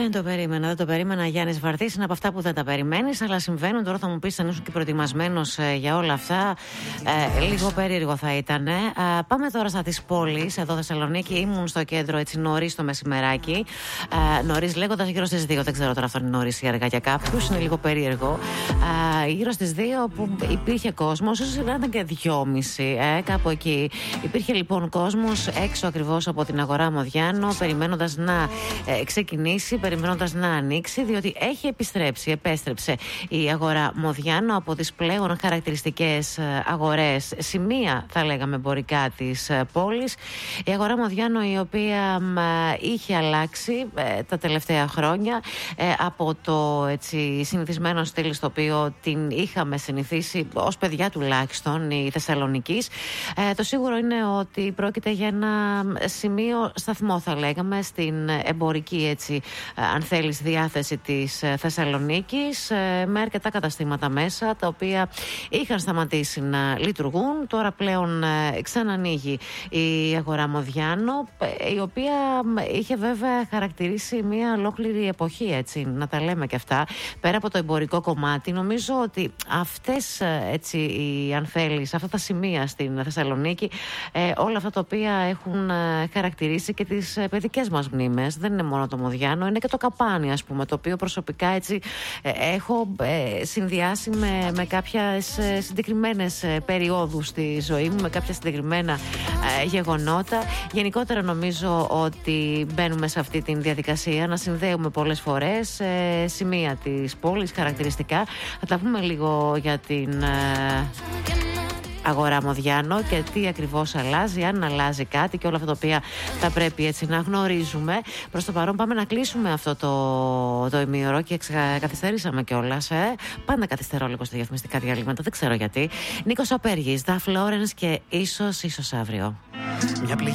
Δεν το περίμενα. Γιάννης Βαρδής είναι από αυτά που δεν τα περιμένεις, αλλά συμβαίνουν. Τώρα θα μου πεις αν ήσουν και προετοιμασμένος για όλα αυτά. Λίγο περίεργο θα ήταν. Πάμε τώρα στα της πόλης, εδώ Θεσσαλονίκη. Ήμουν στο κέντρο έτσι νωρίς το μεσημεράκι. Νωρίς λέγοντας γύρω στις 2. Δεν ξέρω τώρα αυτό είναι νωρίς ή αργά για κάποιους. Είναι λίγο περίεργο. Γύρω στις 2 που υπήρχε κόσμος, ίσως ήταν και 2.30, κάπου εκεί. Υπήρχε λοιπόν κόσμος έξω ακριβώς από την αγορά Μοδιάνο, περιμένοντας να ξεκινήσει, περιμένοντας να ανοίξει, διότι έχει επέστρεψε η αγορά Μοδιάνο από τις πλέον χαρακτηριστικές αγορές, σημεία θα λέγαμε εμπορικά της πόλης. Η αγορά Μοδιάνο, η οποία είχε αλλάξει τα τελευταία χρόνια από το έτσι συνηθισμένο στυλ στο οποίο την είχαμε συνηθίσει ως παιδιά τουλάχιστον οι Θεσσαλονικείς. Το σίγουρο είναι ότι πρόκειται για ένα σημείο σταθμό θα λέγαμε στην εμπορική έτσι αν θέλεις διάθεση της Θεσσαλονίκης, με αρκετά καταστήματα μέσα τα οποία είχαν σταματήσει να λειτουργούν. Τώρα πλέον ξανανοίγει η αγορά Μοδιάνο, η οποία είχε βέβαια χαρακτηρίσει μια ολόκληρη εποχή, έτσι να τα λέμε και αυτά, πέρα από το εμπορικό κομμάτι. Νομίζω ότι αυτές έτσι αν θέλεις αυτά τα σημεία στην Θεσσαλονίκη, όλα αυτά τα οποία έχουν χαρακτηρίσει και τις παιδικές μας μνήμες, δεν είναι μόνο το Μοδιάνο, είναι και το Καπάνι ας πούμε, το οποίο προσωπικά έτσι έχω συνδυάσει με κάποιες συγκεκριμένες περιόδους στη ζωή μου, με κάποια συγκεκριμένα γεγονότα. Γενικότερα νομίζω ότι μπαίνουμε σε αυτή τη διαδικασία να συνδέουμε πολλές φορές σημεία της πόλης, χαρακτηριστικά. Θα τα πούμε λίγο για την αγορά Μοδιάνο και τι ακριβώς αλλάζει, αν αλλάζει κάτι και όλα αυτά τα οποία θα πρέπει έτσι να γνωρίζουμε. Προς το παρόν πάμε να κλείσουμε αυτό το ημίωρο και καθυστερήσαμε κιόλας. Πάντα καθυστερώ λίγο στα διαφημιστικά διαλύματα, δεν ξέρω γιατί. Νίκος Απέργης, Δαφ Λόρενς και ίσως αύριο.